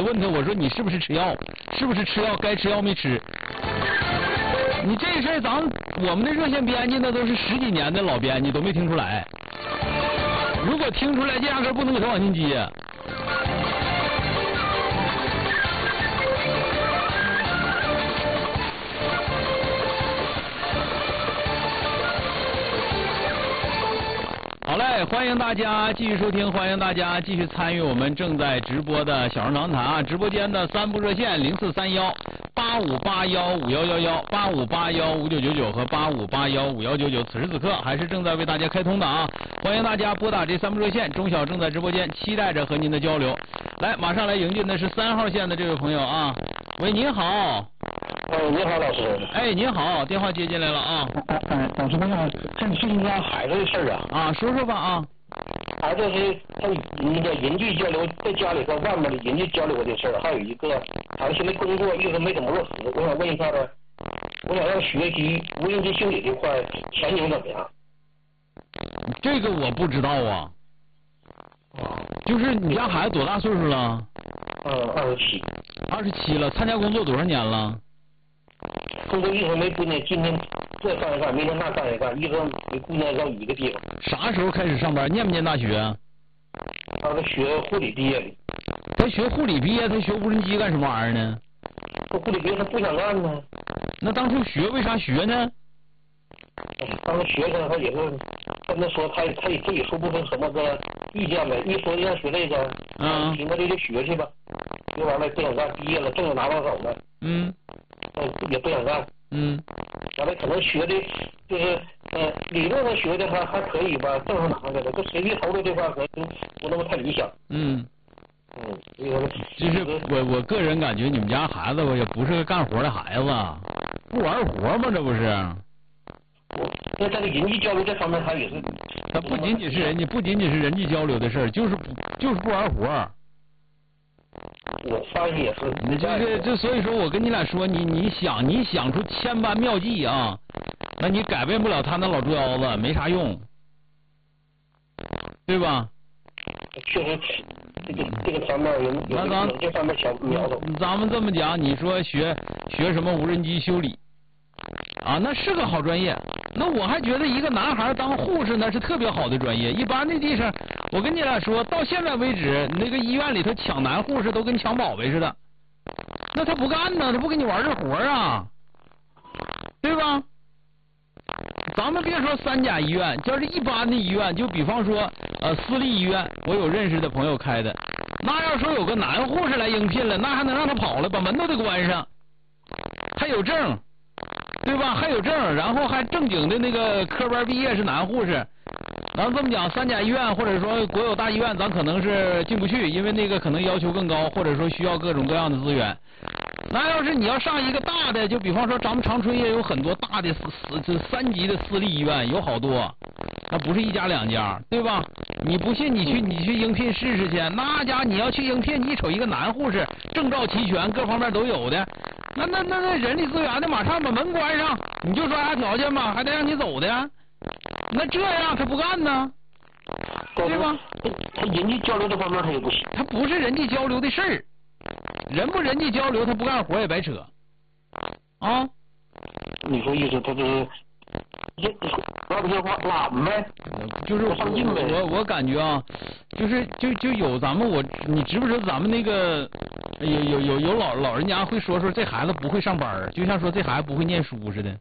问他，我说你是不是吃药？是不是吃药？该吃药没吃？你这事儿，我们的热线编辑那都是10几年的老编辑，都没听出来。如果听出来，这压根不能给他往进接。好嘞，欢迎大家继续收听，欢迎大家继续参与我们正在直播的小声长谈啊！直播间的3部热线04318581511185815999和85815199，此时此刻还是正在为大家开通的啊！欢迎大家拨打这3部热线，钟晓正在直播间，期待着和您的交流。来，马上来迎进的是3号线的这位朋友啊！喂，您好。 你好，老师。 哎，您好，电话接进来了啊。 老师，我想看最近家孩子的事儿啊。 啊，说说吧啊。 孩子是他那个人际交流，在家里和外面的人际交流的事儿，还有一个孩子现在工作一直没怎么落实。我想问一下呢，我想让学习无人机修理这块前景怎么样？ 这个我不知道啊。就是你家孩子多大岁数了 ？27。 27了，参加工作多少年了？ 工作一直没固定，今天这干一干，明天那干一干，一直没固定到一个地方。 啥时候开始上班？念不念大学啊？ 他是学护理毕业的。 他学护理毕业，他学无人机干什么玩意儿呢？ 这护理毕业他不想干呢。 那当初学为啥学呢？ 当时学生他也是跟他说，他也说不出什么个意见呗。一说要学这个，行，那就学去吧。学完了不想干，毕业了证又拿到手了。也不想干。完了可能学的就是理论上学的还可以吧，证上拿来了，这实际投入这块可能不那么太理想。 就是我个人感觉你们家孩子也不是个干活的孩子，不玩活吗？这不是？ 那这个人际交流这方面，他也是。 他不仅仅是人际交流的事儿，就是不玩活。 我发现也是。 这所以说我跟你俩说，你想出千般妙计啊，那你改变不了他那老猪腰子，没啥用，对吧？ 确实，这个方面有这方面小苗头。 咱们这么讲，你说学什么无人机修理啊，那是个好专业。那我还觉得一个男孩当护士那是特别好的专业。一般的地方，我跟你俩说，到现在为止，那个医院里头抢男护士都跟抢宝贝似的。那他不干呢，他不跟你玩这活啊，对吧？咱们别说3甲医院，就是一般的医院，就比方说私立医院，我有认识的朋友开的，那要说有个男护士来应聘了，那还能让他跑了，把门都得关上，还有证。对吧？还有证，然后还正经的那个科班毕业是男护士。咱这么讲，3甲医院或者说国有大医院，咱可能是进不去，因为那个可能要求更高，或者说需要各种各样的资源。那要是你要上一个大的，就比方说咱们长春也有很多大的3级的私立医院，有好多，那不是1家2家，对吧？你不信你去应聘试试去，那家你要去应聘，你瞅一个男护士，证照齐全，各方面都有的。那人力资源的马上把门关上，你就说啥条件吧，还得让你走的，那这样他不干呢，对吧？ 他人际交流这方面他也不行， 他不是人际交流的事儿，人不人际交流，他不干活也白扯啊。 你说意思他就是拉不下话懒呗， 就是我感觉啊，就有咱们你知不知道咱们那个有老人家会说这孩子不会上班，就像说这孩子不会念书似的。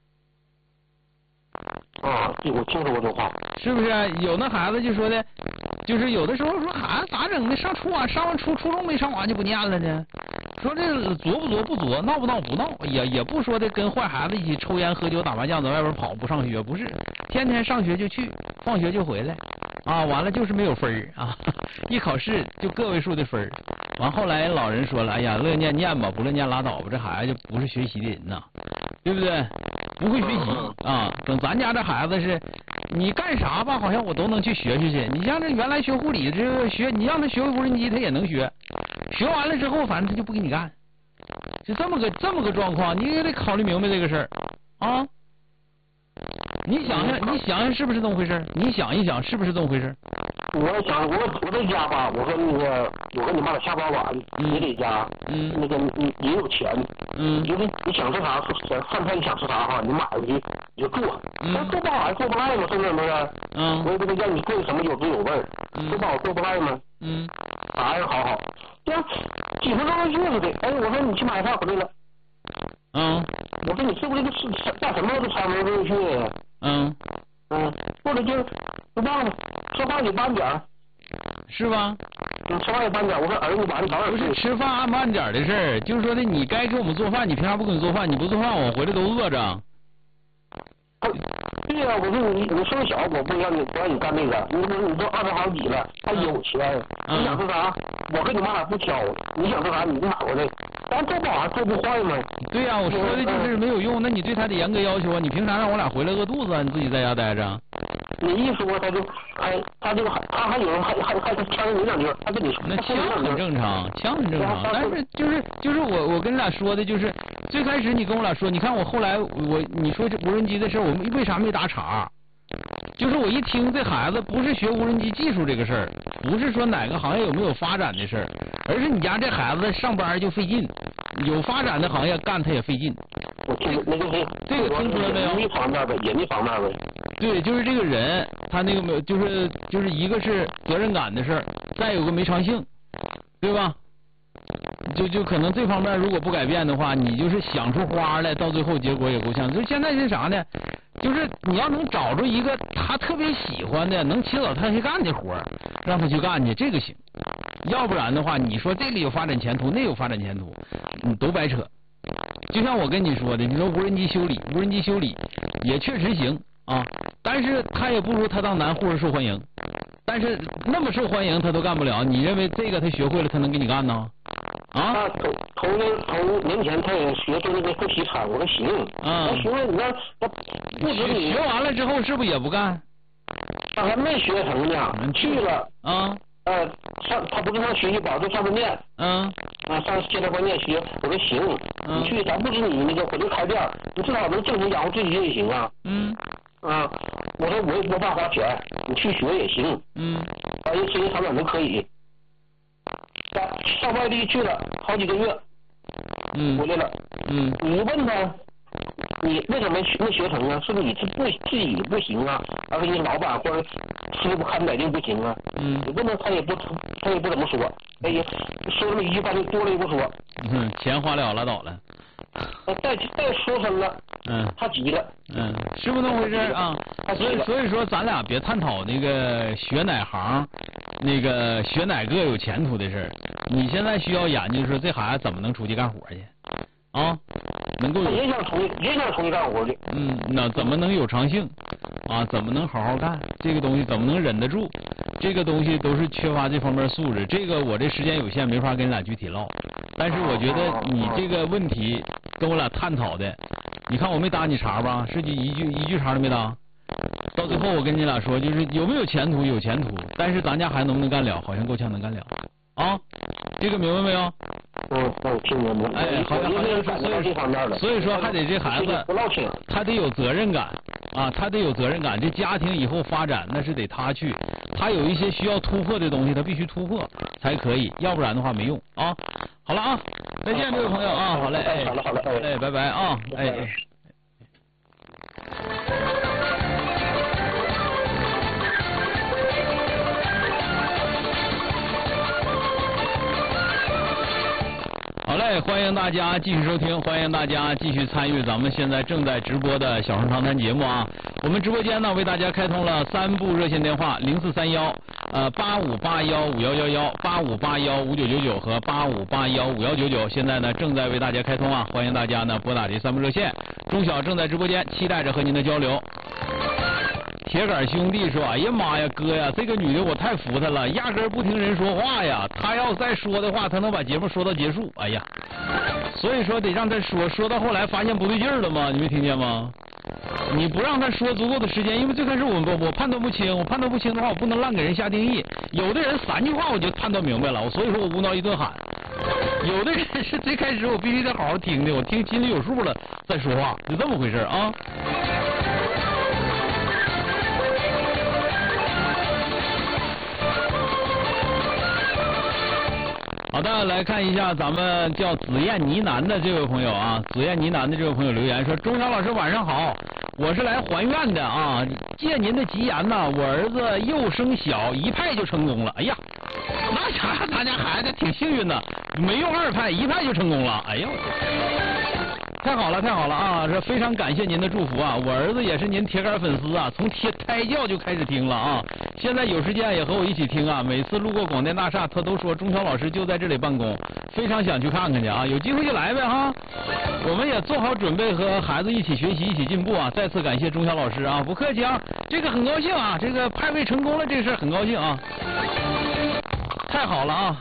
这我听说过这话， 是不是？有那孩子就说的，就是有的时候说孩子咋整的？上完初中没上完就不念了呢？说这作不作不作，闹不闹不闹，也不说的跟坏孩子一起抽烟喝酒打麻将在外边跑不上学，不是，天天上学就去，放学就回来，完了就是没有分儿啊，一考试就个位数的分儿。完后来老人说了，哎呀，乐念念吧，不乐念拉倒吧，这孩子就不是学习的人呐，对不对？不会学习啊。等咱家这孩子是，你干啥吧，好像我都能去学去。你像这原来学护理，你让他学无人机，他也能学。学完了之后，反正他就不给你干，就这么个状况，你也得考虑明白这个事儿啊。你想想是不是这么回事？你想一想是不是这么回事？ 我想我在家吧，我说那个我跟你妈下班晚，你在家，那个你有钱，就是你想吃啥饭菜你想吃啥哈，你买回去你就做，但做不好还做不赖嘛，是不是？我也不能让你做什么有滋有味儿，做不好做不赖嘛。哎呀，好，这样几分钟就过去的。哎，我说你去买饭回来了。我说你是不是这个是干什么都掺不进去？或者就忘了，吃饭得慢点， 是吧？ 你吃饭也慢点。我说儿子，你早点不是吃饭按慢点的事儿，就是说的你该给我们做饭，你凭啥不给我们做饭？你不做饭，我回来都饿着。 对呀，我说你声小，我不让你干那个。你都20好几了，还有钱，你想吃啥？我跟你妈俩不挑，你想吃啥你就买回来。咱做不好还做不坏吗？ 对呀，我说的就是没有用，那你对他得严格要求啊！你凭啥让我俩回来饿肚子啊？你自己在家待着。 你一说他就他还有人还呛你两句，他跟你说。 那呛很正常，呛很正常。但是就是我跟你俩说的就是最开始你跟我俩说，你看我后来你说这无人机的事儿，我们为啥没打岔？就是我一听这孩子不是学无人机技术这个事儿，不是说哪个行业有没有发展的事儿，而是你家这孩子上班就费劲，有发展的行业干他也费劲。这个听出来没有？ 人力方面的，人力方面的。 对，就是这个人，他那个没有，就是一个是责任感的事儿，再有个没长性，对吧？就可能这方面如果不改变的话，你就是想出花来，到最后结果也够呛。就现在是啥呢？就是你要能找着一个他特别喜欢的，能起早贪黑干的活儿，让他去干去，这个行。要不然的话，你说这里有发展前途，那有发展前途，都白扯。就像我跟你说的，你说无人机修理也确实行啊，但是他也不如他当男护士受欢迎。但是那么受欢迎他都干不了，你认为这个他学会了他能给你干呢？ 啊，头年前他也学做那个做洗产，我说行，那行了，你看那不止你学完了之后是不是也不干？ 他还没学成呢，去了他不是上学习班，就上饭店，上接待饭店学，我说行，你去，咱不止你那个回头开店，你至少能挣钱养活自己也行啊。我说我也不怕花钱，你去学也行。时间长短都可以。上外地去了好几个月，回来了。你问他，你为什么没学成啊？是你自己不行啊，而且你老板或者师傅看哪定不行啊？你问他，他也不怎么说，哎呀，说这么一句话就多了也不说。 钱花了拉倒了。 再说深了，他急了。 是不是那么回事啊？所以说咱俩别探讨那个学哪行，那个学哪个有前途的事儿。你现在需要研究说这孩子怎么能出去干活去啊？能够也想出去干活去。 那怎么能有长性啊？怎么能好好干？这个东西怎么能忍得住？这个东西都是缺乏这方面素质。这个我这时间有限，没法跟你俩具体唠。但是我觉得你这个问题跟我俩探讨的，你看我没打你茬吧？是一句茬都没打。到最后我跟你俩说，就是有没有前途？有前途，但是咱家孩子能不能干了？好像够呛能干了啊！这个明白没有？ 我听明白。 哎，好像所以说还得这孩子，他得有责任感啊，他得有责任感。这家庭以后发展那是得他去，他有一些需要突破的东西，他必须突破才可以，要不然的话没用啊。好了啊，再见，这位朋友啊，好嘞， 好了， 哎，拜拜啊，哎。好嘞，欢迎大家继续收听，欢迎大家继续参与咱们现在正在直播的小声长谈节目啊。我们直播间呢为大家开通了3部热线电话，043185815111、85815999和85815199，现在呢正在为大家开通啊，欢迎大家呢拨打这3部热线。钟晓正在直播间，期待着和您的交流。铁杆兄弟说：“哎呀妈呀，哥呀，这个女的我太服她了，压根不听人说话呀。她要再说的话，她能把节目说到结束。哎呀，所以说得让她说到后来发现不对劲儿了吗？你没听见吗？你不让她说足够的时间，因为最开始我判断不清，我判断不清的话，我不能乱给人下定义。有的人3句话我就判断明白了，所以说我无脑一顿喊。有的人是最开始我必须得好好听的，我听心里有数了再说话，就这么回事啊。” 好的，来看一下咱们叫紫燕呢喃的这位朋友啊，紫燕呢喃的这位朋友留言说：钟晓老师晚上好，我是来还愿的啊，借您的吉言呐，我儿子又生小，一派就成功了。哎呀，那啥，咱家孩子挺幸运的，没用2派，1派就成功了。哎呦，太好了，太好了啊！这非常感谢您的祝福啊！我儿子也是您铁杆粉丝啊，从胎教就开始听了啊，现在有时间也和我一起听啊。每次路过广电大厦，他都说钟晓老师就在这里办公，非常想去看看去啊！有机会就来呗哈！我们也做好准备和孩子一起学习，一起进步啊！再次感谢钟晓老师啊，不客气啊！这个很高兴啊，这个派位成功了，这事很高兴啊！太好了啊！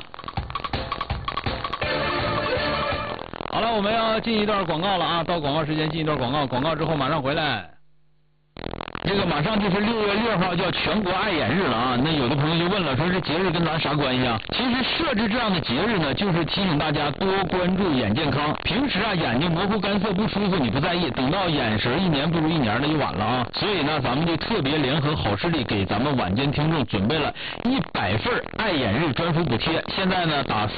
好了，我们要进一段广告了啊！到广告时间进一段广告，广告之后马上回来。这个马上就是6月6号叫全国爱眼日了啊！那有的朋友就问了，说这节日跟咱啥关系啊？其实设置这样的节日呢，就是提醒大家多关注眼健康。平时啊眼睛模糊干涩不舒服你不在意，等到眼神1年不如1年的就晚了啊！所以呢，咱们就特别联合好视力给咱们晚间听众准备了100份爱眼日专属补贴。现在呢，打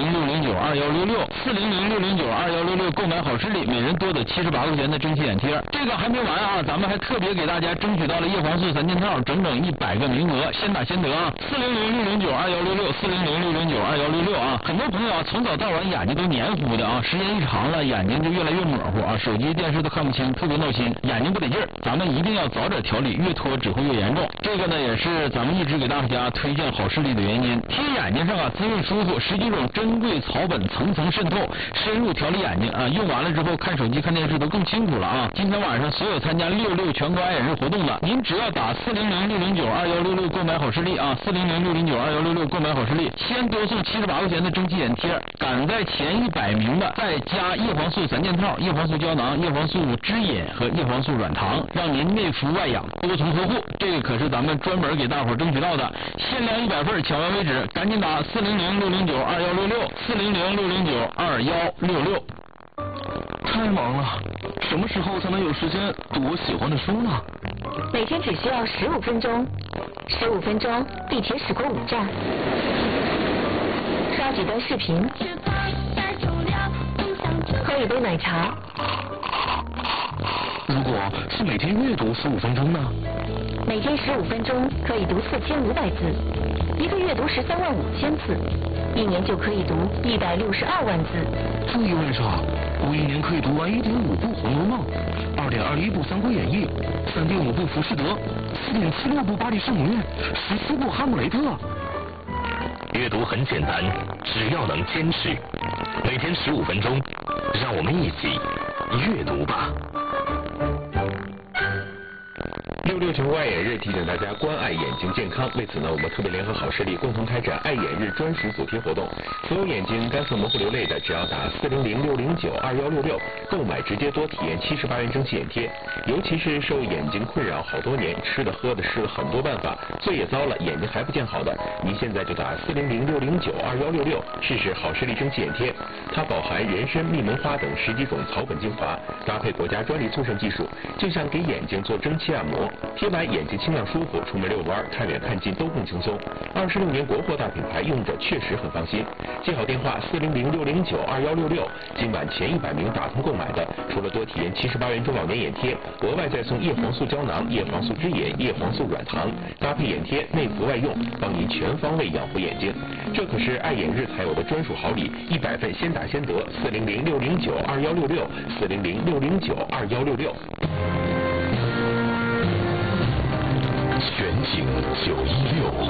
400-609-2166，400-609-2166购买好视力，每人多的78块钱的蒸汽眼贴。这个还没完啊，咱们还特别给大家争取到了叶黄素3件套，整整100个名额，先打先得啊！400-609-2166，400-609-2166啊！很多朋友啊，从早到晚眼睛都黏糊的啊，时间一长了，眼睛就越来越模糊啊，手机、电视都看不清，特别闹心，眼睛不得劲儿。咱们一定要早点调理，越拖只会越严重。这个呢，也是咱们一直给大家推荐好视力的原因。贴眼睛上啊，滋润舒服，10几种珍贵草本层层渗透，深入调理眼睛啊。用完了之后，看手机、看电视都更清楚了啊！今天晚上所有参加66全国爱眼日活动的，您只要打400-609-2166购买好视力啊，400-609-2166购买好视力，先多送78块钱的蒸汽眼贴，赶在前100名的再加叶黄素3件套，叶黄素胶囊、叶黄素汁饮和叶黄素软糖，让您内服外养，多重呵护。这个可是咱们专门给大伙争取到的，限量100份，抢完为止，赶紧打400-609-2166，400-609-2166。 太忙了，什么时候才能有时间读我喜欢的书呢？ 每天只需要15分钟，15分钟地铁驶过5站，刷几段视频，喝一杯奶茶。 如果是每天阅读15分钟呢？ 每天15分钟可以读4500字，一个月读135000字，1年就可以读162万字。 这意味着我1年可以读完1.5部《红楼梦》，2.21部《三国演义》，3.5部《浮士德》，4.76部《巴黎圣母院》，14部《哈姆雷特》。阅读很简单，只要能坚持，每天15分钟，让我们一起阅读吧。 66全国爱眼日提醒大家关爱眼睛健康。为此呢，我们特别联合好视力共同开展爱眼日专属补贴活动。所有眼睛干涩模糊流泪的，只要打400-609-2166购买，直接多体验78元蒸汽眼贴。尤其是受眼睛困扰好多年，吃的喝的试了很多办法，最也糟了，眼睛还不见好的，您现在就打400-609-2166试试好视力蒸汽眼贴。它饱含人参、蜜蒙花等10几种草本精华，搭配国家专利促生技术，就像给眼睛做蒸汽按摩，贴完眼睛清亮舒服，出门遛弯看远看近都更轻松。26年国货大品牌，用着确实很放心。记好电话400-609-2166，今晚前100名打通购买的，除了多体验78元中老年眼贴，额外再送叶黄素胶囊、叶黄素汁饮、叶黄素软糖，搭配眼贴，内服外用，帮您全方位养护眼睛。这可是爱眼日才有的专属好礼，100份先打先得，400-609-2166，400-609-2166。 全景916。